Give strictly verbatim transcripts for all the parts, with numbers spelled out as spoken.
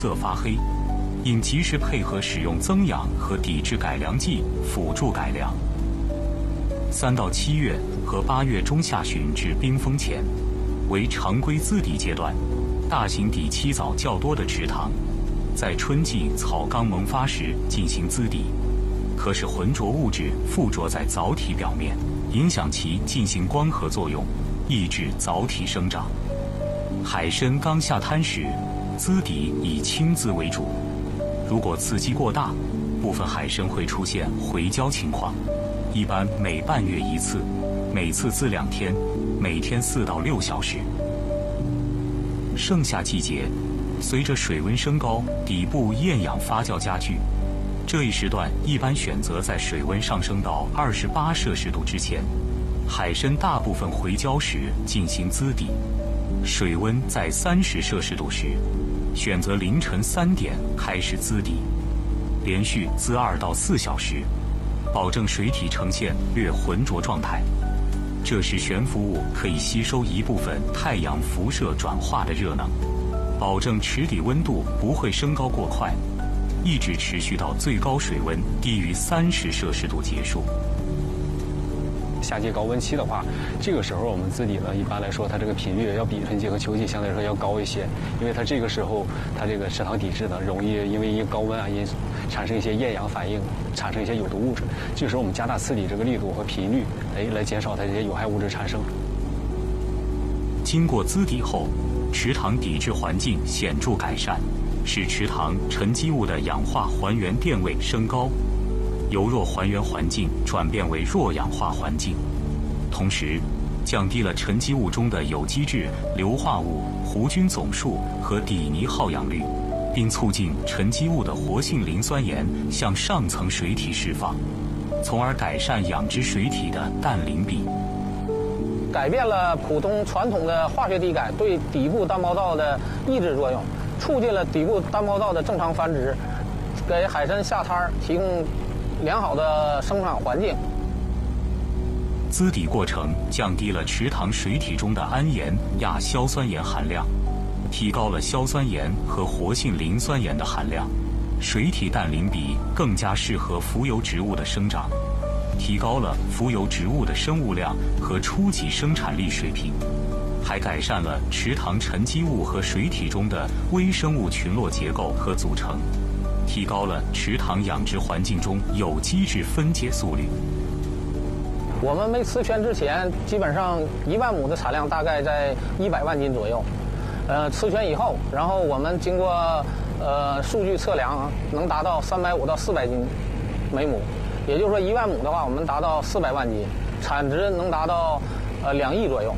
色发黑，应及时配合使用增氧和抵制改良剂辅助改良。三到七月和八月中下旬至冰封前，为常规滋底阶段，大型底期藻较多的池塘，在春季草缸萌发时进行滋底，可使浑浊物质附着在藻体表面，影响其进行光合作用，抑制藻体生长。海参刚下滩时，滋底以轻滋为主，如果刺激过大，部分海参会出现回胶情况，一般每半月一次，每次滋两天，每天四到六小时。盛夏季节，随着水温升高，底部厌氧发酵加剧，这一时段一般选择在水温上升到二十八摄氏度之前，海参大部分回胶时进行滋底。水温在三十摄氏度时，选择凌晨三点开始滋底，连续滋二到四小时，保证水体呈现略浑浊状态。这时悬浮物可以吸收一部分太阳辐射转化的热能，保证池底温度不会升高过快，一直持续到最高水温低于三十摄氏度结束。 夏季高温期的话，这个时候我们滋底呢，一般来说它这个频率要比春季和秋季相对来说要高一些，因为它这个时候它这个池塘底质呢，容易因为一高温啊因素产生一些厌氧反应，产生一些有毒物质。这个时候我们加大刺底这个力度和频率，哎，来减少它这些有害物质产生。 经过滋底后，池塘底质环境显著改善，使池塘沉积物的氧化还原电位升高，由弱还原环境转变为弱氧化环境，同时降低了沉积物中的有机质、硫化物、弧菌总数和底泥耗氧率，并促进沉积物的活性磷酸盐向上层水体释放，从而改善养殖水体的氮磷比。 改变了普通传统的化学底改对底部单胞藻的抑制作用，促进了底部单胞藻的正常繁殖，给海参下滩提供良好的生长环境。 滋底过程降低了池塘水体中的氨盐、亚硝酸盐含量，提高了硝酸盐和活性磷酸盐的含量，水体氮磷比更加适合浮游植物的生长，提高了浮游植物的生物量和初级生产力水平，还改善了池塘沉积物和水体中的微生物群落结构和组成，提高了池塘养殖环境中有机质分解速率。 我们没雌圈之前，基本上一万亩的产量大概在一百万斤左右。呃，雌圈以后，然后我们经过呃数据测量，能达到三百五到四百斤每亩。也就是说，一万亩的话，我们达到四百万斤，产值能达到呃两亿左右。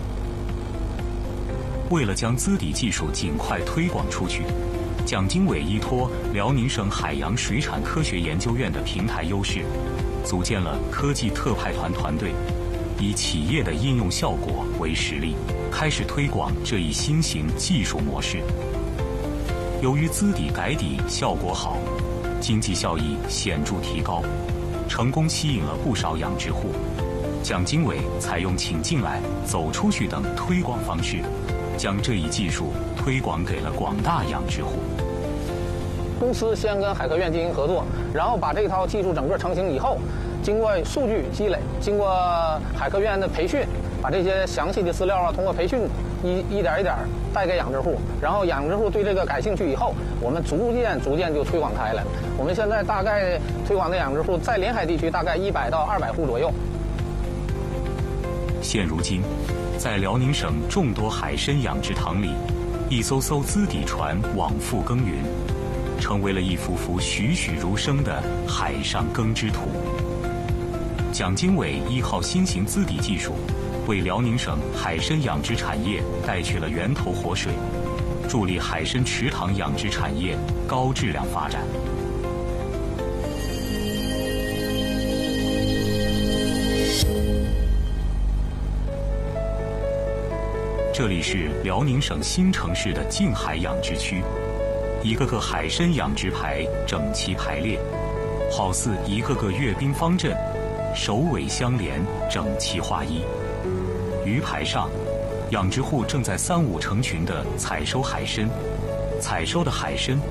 为了将滋底技术尽快推广出去，蒋经纬依托辽宁省海洋水产科学研究院的平台优势，组建了科技特派团团队，以企业的应用效果为实例，开始推广这一新型技术模式。由于滋底改底效果好，经济效益显著提高，成功吸引了不少养殖户。蒋经纬采用请进来、走出去等推广方式，将这一技术推广给了广大养殖户。 公司先跟海科院进行合作，然后把这套技术整个成型以后，经过数据积累，经过海科院的培训，把这些详细的资料啊，通过培训一一点一点带给养殖户，然后养殖户对这个感兴趣以后，我们逐渐逐渐就推广开了。我们现在大概推广的养殖户在临海地区大概一百到二百户左右。 现如今，在辽宁省众多海参养殖塘里，一艘艘滋底船往复耕耘，成为了一幅幅栩栩如生的海上耕织图。蒋经纬依靠新型滋底技术，为辽宁省海参养殖产业带去了源头活水，助力海参池塘养殖产业高质量发展。这里是辽宁省新城市的近海养殖区，一个个海参养殖排整齐排列，好似一个个阅兵方阵，首尾相连，整齐划一。鱼排上，养殖户正在三五成群地采收海参， 采收的海参